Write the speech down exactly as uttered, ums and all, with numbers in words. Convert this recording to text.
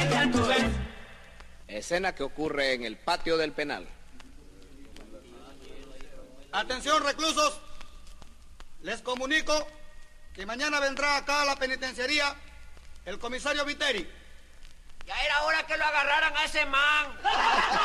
ya tú ves. Escena que ocurre en el patio del penal. Atención, reclusos. Les comunico que mañana vendrá acá a la penitenciaría el comisario Viteri. Ya era hora que lo agarraran a ese man.